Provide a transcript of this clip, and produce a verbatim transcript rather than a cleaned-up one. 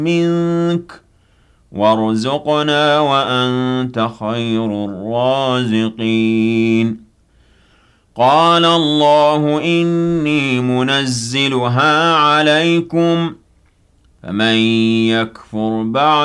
منك وارزقنا وأنت خير الرازقين قال الله إني منزلها عليكم فمن يكفر بعد